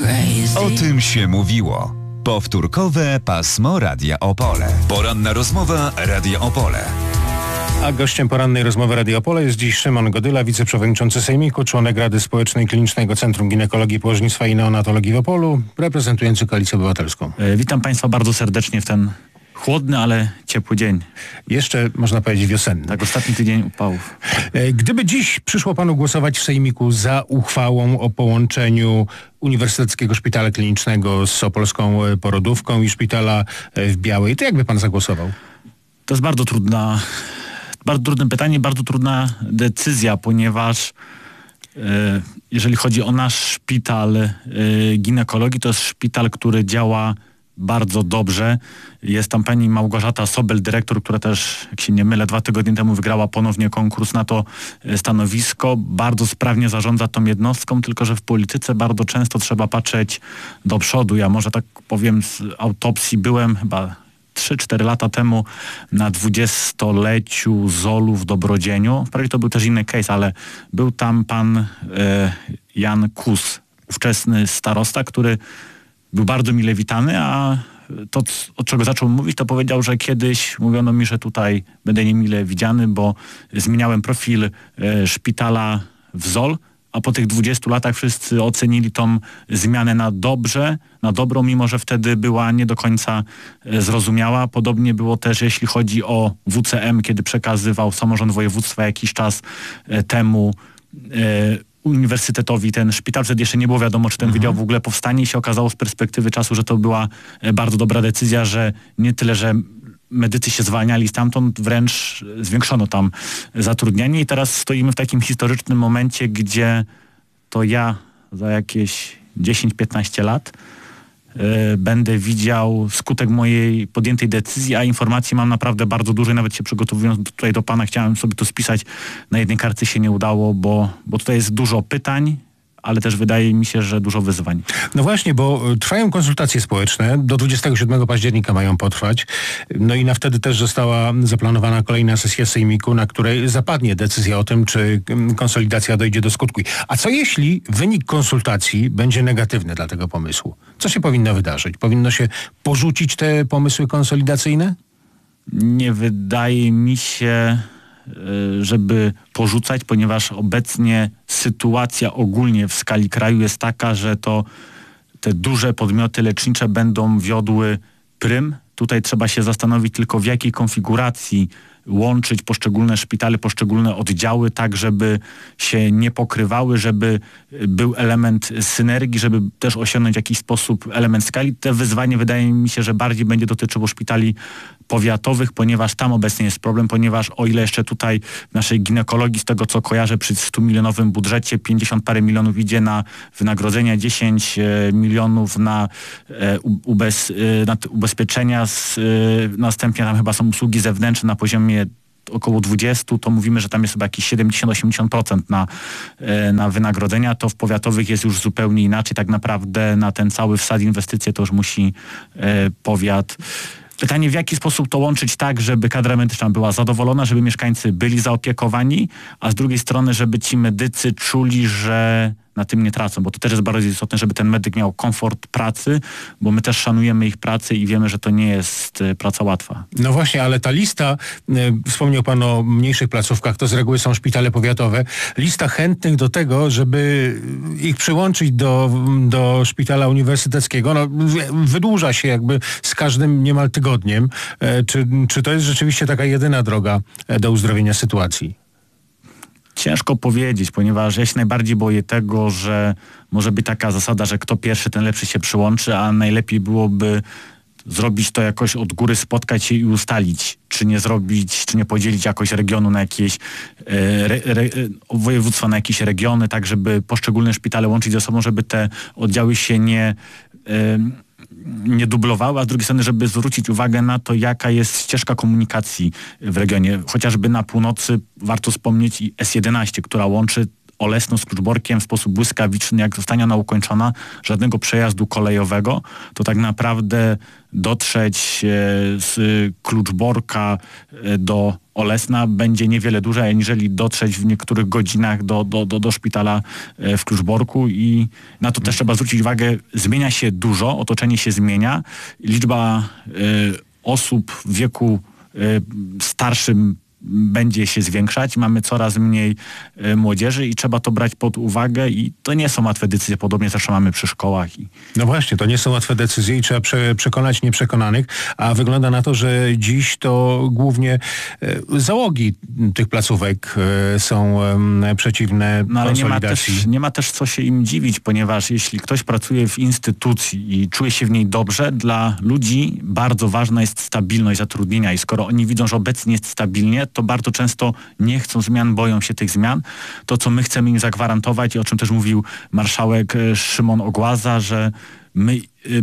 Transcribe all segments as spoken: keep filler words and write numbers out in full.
O tym się mówiło. Powtórkowe pasmo Radia Opole. Poranna rozmowa Radia Opole. A gościem porannej rozmowy Radia Opole jest dziś Szymon Godyla, wiceprzewodniczący Sejmiku, członek Rady Społecznej Klinicznego Centrum Ginekologii, Położnictwa i Neonatologii w Opolu, reprezentujący Koalicję Obywatelską. E, witam Państwa bardzo serdecznie w ten chłodny, ale ciepły dzień. Jeszcze, można powiedzieć, wiosenny. Tak, ostatni tydzień upałów. E, gdyby dziś przyszło Panu głosować w Sejmiku za uchwałą o połączeniu Uniwersyteckiego Szpitala Klinicznego z Opolską Porodówką i Szpitala w Białej, to jak by Pan zagłosował? To jest bardzo trudna, bardzo trudne pytanie, bardzo trudna decyzja, ponieważ e, jeżeli chodzi o nasz szpital e, ginekologii, to jest szpital, który działa bardzo dobrze. Jest tam pani Małgorzata Sobel, dyrektor, która też, jak się nie mylę, dwa tygodnie temu wygrała ponownie konkurs na to stanowisko. Bardzo sprawnie zarządza tą jednostką, tylko że w polityce bardzo często trzeba patrzeć do przodu. Ja może tak powiem, z autopsji byłem chyba trzy cztery lata temu na dwudziestoleciu Zolu w Dobrodzieniu. Wprawdzie to był też inny case, ale był tam pan e, Jan Kus, ówczesny starosta, który był bardzo mile witany, a to, od czego zaczął mówić, to powiedział, że kiedyś mówiono mi, że tutaj będę niemile widziany, bo zmieniałem profil e, szpitala w Zol, a po tych dwudziestu latach wszyscy ocenili tą zmianę na dobrze, na dobrą, mimo że wtedy była nie do końca e, zrozumiała. Podobnie było też, jeśli chodzi o W C M, kiedy przekazywał samorząd województwa jakiś czas e, temu e, uniwersytetowi ten szpital. Wtedy jeszcze nie było wiadomo, czy ten wydział w ogóle powstanie i się okazało z perspektywy czasu, że to była bardzo dobra decyzja, że nie tyle, że medycy się zwalniali stamtąd, wręcz zwiększono tam zatrudnienie i teraz stoimy w takim historycznym momencie, gdzie to ja za jakieś dziesięć piętnaście lat y, będę widział skutek mojej podjętej decyzji, a informacji mam naprawdę bardzo dużo i nawet się przygotowując tutaj do pana, chciałem sobie to spisać, na jednej kartce się nie udało, bo, bo tutaj jest dużo pytań, ale też wydaje mi się, że dużo wyzwań. No właśnie, bo trwają konsultacje społeczne, do dwudziestego siódmego października mają potrwać, no i na wtedy też została zaplanowana kolejna sesja Sejmiku, na której zapadnie decyzja o tym, czy konsolidacja dojdzie do skutku. A co jeśli wynik konsultacji będzie negatywny dla tego pomysłu? Co się powinno wydarzyć? Powinno się porzucić te pomysły konsolidacyjne? Nie wydaje mi się, żeby porzucać, ponieważ obecnie sytuacja ogólnie w skali kraju jest taka, że to te duże podmioty lecznicze będą wiodły prym. Tutaj trzeba się zastanowić tylko, w jakiej konfiguracji łączyć poszczególne szpitale, poszczególne oddziały, tak żeby się nie pokrywały, żeby był element synergii, żeby też osiągnąć w jakiś sposób element skali. Te wyzwanie wydaje mi się, że bardziej będzie dotyczyło szpitali powiatowych, ponieważ tam obecnie jest problem, ponieważ o ile jeszcze tutaj w naszej ginekologii, z tego co kojarzę, przy stu milionowym budżecie pięćdziesiąt parę milionów idzie na wynagrodzenia, dziesięć milionów na, e, ubez, e, na ubezpieczenia, z, e, następnie tam chyba są usługi zewnętrzne na poziomie około dwudziestu, to mówimy, że tam jest chyba jakieś siedemdziesiąt do osiemdziesięciu procent na, na wynagrodzenia, to w powiatowych jest już zupełnie inaczej. Tak naprawdę na ten cały wsad inwestycje to już musi e, powiat. Pytanie, w jaki sposób to łączyć tak, żeby kadra medyczna była zadowolona, żeby mieszkańcy byli zaopiekowani, a z drugiej strony, żeby ci medycy czuli, że na tym nie tracą, bo to też jest bardzo istotne, żeby ten medyk miał komfort pracy, bo my też szanujemy ich pracę i wiemy, że to nie jest praca łatwa. No właśnie, ale ta lista, e, wspomniał Pan o mniejszych placówkach, to z reguły są szpitale powiatowe, lista chętnych do tego, żeby ich przyłączyć do, do szpitala uniwersyteckiego, no, wydłuża się jakby z każdym niemal tygodniem. E, czy, czy to jest rzeczywiście taka jedyna droga do uzdrowienia sytuacji? Ciężko powiedzieć, ponieważ ja się najbardziej boję tego, że może być taka zasada, że kto pierwszy, ten lepszy się przyłączy, a najlepiej byłoby zrobić to jakoś od góry, spotkać się i ustalić, czy nie zrobić, czy nie podzielić jakoś regionu na jakieś e, re, re, województwa na jakieś regiony, tak żeby poszczególne szpitale łączyć ze sobą, żeby te oddziały się nie e, nie dublowały, a z drugiej strony, żeby zwrócić uwagę na to, jaka jest ścieżka komunikacji w regionie. Chociażby na północy warto wspomnieć i S jedenaście, która łączy Olesno z Kluczborkiem w sposób błyskawiczny, jak zostanie ona ukończona, żadnego przejazdu kolejowego, to tak naprawdę dotrzeć z Kluczborka do Olesna będzie niewiele dłużej, aniżeli dotrzeć w niektórych godzinach do, do, do, do szpitala w Kluczborku i na to też trzeba zwrócić uwagę, zmienia się dużo, otoczenie się zmienia, liczba y, osób w wieku y, starszym będzie się zwiększać, mamy coraz mniej y, młodzieży i trzeba to brać pod uwagę i to nie są łatwe decyzje, podobnie zresztą mamy przy szkołach. I... No właśnie, to nie są łatwe decyzje i trzeba prze, przekonać nieprzekonanych, a wygląda na to, że dziś to głównie e, załogi tych placówek e, są e, przeciwne no, ale konsolidacji. Nie ma, też, nie ma też co się im dziwić, ponieważ jeśli ktoś pracuje w instytucji i czuje się w niej dobrze, dla ludzi bardzo ważna jest stabilność zatrudnienia i skoro oni widzą, że obecnie jest stabilnie, to bardzo często nie chcą zmian, boją się tych zmian. To, co my chcemy im zagwarantować i o czym też mówił marszałek Szymon Ogłaza, że my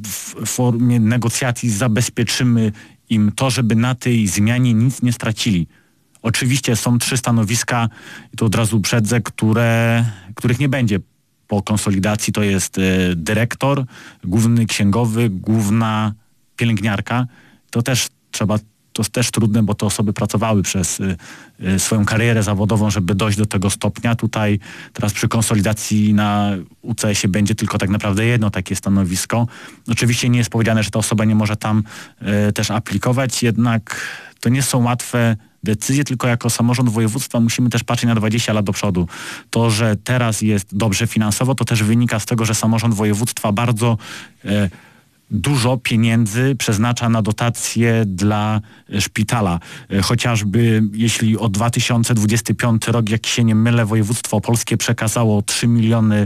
w formie negocjacji zabezpieczymy im to, żeby na tej zmianie nic nie stracili. Oczywiście są trzy stanowiska, i to od razu uprzedzę, które, których nie będzie po konsolidacji. To jest dyrektor, główny księgowy, główna pielęgniarka. To też trzeba To jest też trudne, bo te osoby pracowały przez y, y, swoją karierę zawodową, żeby dojść do tego stopnia. Tutaj teraz przy konsolidacji na U C S-ie będzie tylko tak naprawdę jedno takie stanowisko. Oczywiście nie jest powiedziane, że ta osoba nie może tam y, też aplikować, jednak to nie są łatwe decyzje, tylko jako samorząd województwa musimy też patrzeć na dwadzieścia lat do przodu. To, że teraz jest dobrze finansowo, to też wynika z tego, że samorząd województwa bardzo y, dużo pieniędzy przeznacza na dotacje dla szpitala. Chociażby jeśli o dwa tysiące dwudziesty piąty rok, jak się nie mylę, województwo opolskie przekazało trzy miliony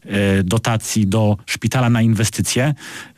dotacji do szpitala na inwestycje,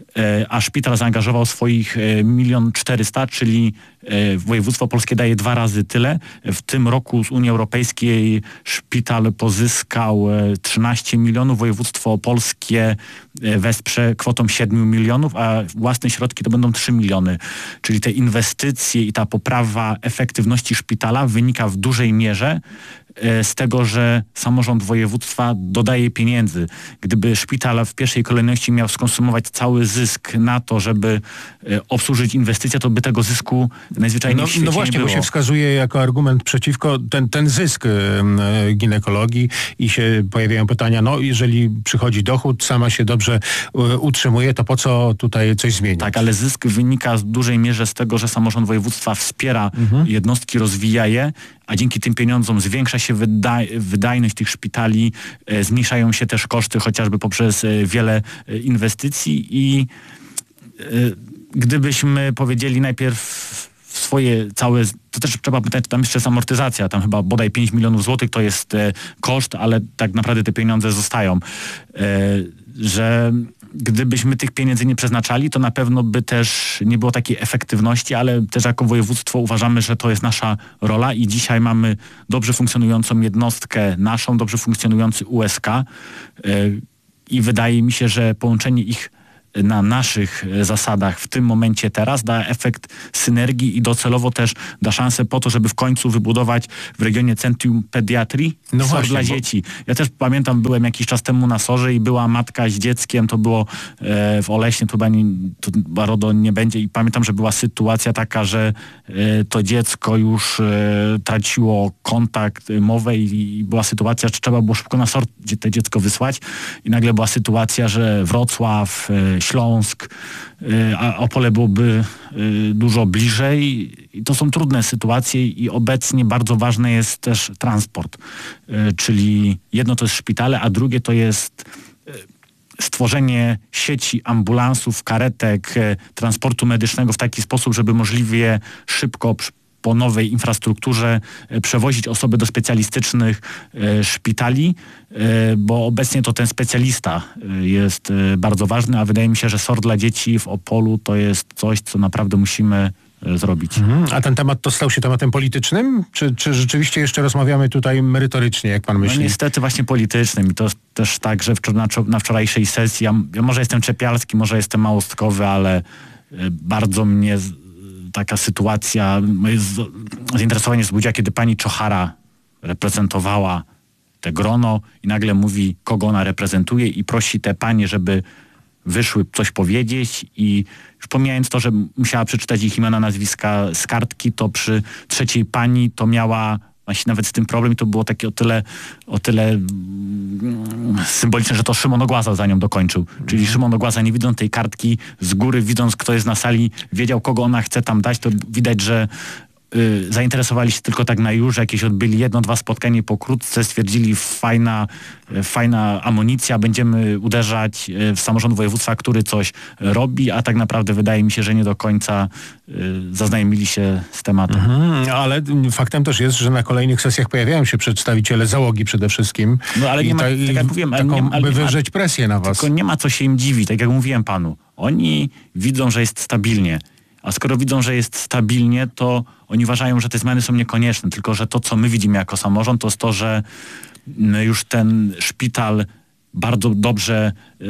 a szpital zaangażował swoich milion czterysta, czyli województwo polskie daje dwa razy tyle. W tym roku z Unii Europejskiej szpital pozyskał trzynaście milionów, województwo opolskie wesprze kwotą siedem milionów, a własne środki to będą trzy miliony. Czyli te inwestycje i ta poprawa efektywności szpitala wynika w dużej mierze z tego, że samorząd województwa dodaje pieniędzy. Gdyby szpital w pierwszej kolejności miał skonsumować cały zysk na to, żeby obsłużyć inwestycje, to by tego zysku najzwyczajniej no, w świecie no właśnie, nie było. bo się wskazuje jako argument przeciwko ten, ten zysk y, y, ginekologii i się pojawiają pytania, no jeżeli przychodzi dochód, sama się dobrze y, utrzymuje, to po co tutaj coś zmienić? Tak, ale zysk wynika w dużej mierze z tego, że samorząd województwa wspiera mhm. jednostki, rozwija je, a dzięki tym pieniądzom zwiększa się wydaj- wydajność tych szpitali, e, zmniejszają się też koszty chociażby poprzez e, wiele e, inwestycji i e, gdybyśmy powiedzieli najpierw swoje całe, to też trzeba pytać, tam jeszcze jest amortyzacja, tam chyba bodaj pięć milionów złotych to jest e, koszt, ale tak naprawdę te pieniądze zostają, e, że gdybyśmy tych pieniędzy nie przeznaczali, to na pewno by też nie było takiej efektywności, ale też jako województwo uważamy, że to jest nasza rola i dzisiaj mamy dobrze funkcjonującą jednostkę naszą, dobrze funkcjonujący U S K yy, i wydaje mi się, że połączenie ich na naszych zasadach w tym momencie teraz da efekt synergii i docelowo też da szansę po to, żeby w końcu wybudować w regionie Centrum Pediatrii no S O R właśnie, dla bo... dzieci. Ja też pamiętam, byłem jakiś czas temu na S O R-ze i była matka z dzieckiem, to było e, w Oleśnie, to chyba, nie, to chyba RODO nie będzie i pamiętam, że była sytuacja taka, że e, to dziecko już e, traciło kontakt, e, mowę i, i była sytuacja, że trzeba było szybko na S O R gdzie to dziecko wysłać i nagle była sytuacja, że Wrocław, e, Śląsk, a Opole byłoby dużo bliżej i to są trudne sytuacje i obecnie bardzo ważny jest też transport, czyli jedno to jest szpitale, a drugie to jest stworzenie sieci ambulansów, karetek, transportu medycznego w taki sposób, żeby możliwie szybko po nowej infrastrukturze przewozić osoby do specjalistycznych e, szpitali, e, bo obecnie to ten specjalista jest e, bardzo ważny, a wydaje mi się, że S O R dla dzieci w Opolu to jest coś, co naprawdę musimy e, zrobić. Mhm. A ten temat to stał się tematem politycznym? Czy, czy rzeczywiście jeszcze rozmawiamy tutaj merytorycznie, jak pan myśli? No niestety właśnie politycznym i to też tak, że wczor- na, na wczorajszej sesji, ja, ja może jestem czepialski, może jestem małostkowy, ale e, bardzo mnie z, taka sytuacja, moje zainteresowanie wzbudziła, kiedy pani Czochara reprezentowała te grono i nagle mówi, kogo ona reprezentuje i prosi te panie, żeby wyszły coś powiedzieć i już pomijając to, że musiała przeczytać ich imiona, nazwiska z kartki, to przy trzeciej pani to miała właśnie nawet z tym problem i to było takie o tyle, o tyle mm, symboliczne, że to Szymon Ogłaza za nią dokończył. Czyli Szymon Ogłaza, nie widząc tej kartki z góry, widząc kto jest na sali, wiedział kogo ona chce tam dać, to widać, że y, zainteresowali się tylko tak na już, jakieś odbyli jedno, dwa spotkania pokrótce, stwierdzili fajna, y, fajna amunicja, będziemy uderzać y, w samorząd województwa, który coś robi, a tak naprawdę wydaje mi się, że nie do końca y, zaznajomili się z tematem. Mhm, ale faktem też jest, że na kolejnych sesjach pojawiają się przedstawiciele załogi przede wszystkim. No ale nie ma, tak jak mówiłem, ale taką, nie, ale by nie ma, wywrzeć presję na was. tylko nie ma co się im dziwić, tak jak mówiłem panu. Oni widzą, że jest stabilnie. A skoro widzą, że jest stabilnie, to oni uważają, że te zmiany są niekonieczne. Tylko że to, co my widzimy jako samorząd, to jest to, że już ten szpital bardzo dobrze y,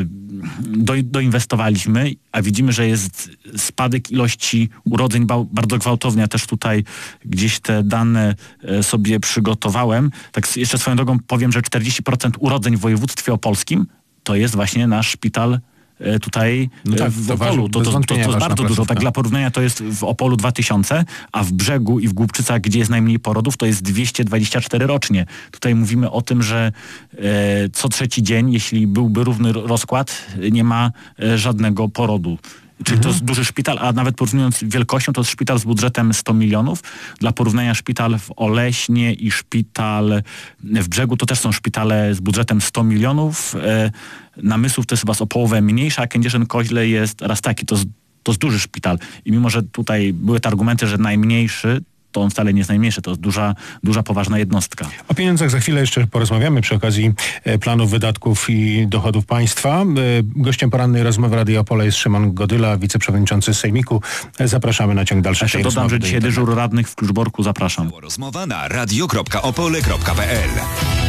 do, doinwestowaliśmy, a widzimy, że jest spadek ilości urodzeń ba, bardzo gwałtowny. Ja też tutaj gdzieś te dane y, sobie przygotowałem. Tak jeszcze swoją drogą powiem, że czterdzieści procent urodzeń w województwie opolskim to jest właśnie nasz szpital tutaj no tak, w Opolu. To, to, to, to jest bardzo dużo. Tak dla porównania to jest w Opolu dwa tysiące, a w Brzegu i w Głubczycach, gdzie jest najmniej porodów, to jest dwieście dwadzieścia cztery rocznie. Tutaj mówimy o tym, że e, co trzeci dzień, jeśli byłby równy rozkład, nie ma e, żadnego porodu. Czyli mhm. to jest duży szpital, a nawet porównując wielkością, to jest szpital z budżetem sto milionów. Dla porównania szpital w Oleśnie i szpital w Brzegu to też są szpitale z budżetem sto milionów. E, Namysłów to jest chyba o połowę mniejsza, a Kędzierzyn-Koźle jest raz taki. To jest, to jest duży szpital. I mimo, że tutaj były te argumenty, że najmniejszy, to on wcale nie jest najmniejszy. To jest duża, duża, poważna jednostka. O pieniądzach za chwilę jeszcze porozmawiamy przy okazji planów wydatków i dochodów państwa. Gościem porannej rozmowy Radia Opole jest Szymon Godyla, wiceprzewodniczący Sejmiku. Zapraszamy na ciąg dalszy. Ja się dodam, że dzisiaj dyżur radnych w Kluczborku. Zapraszam. Rozmowa na radio kropka opole kropka p l.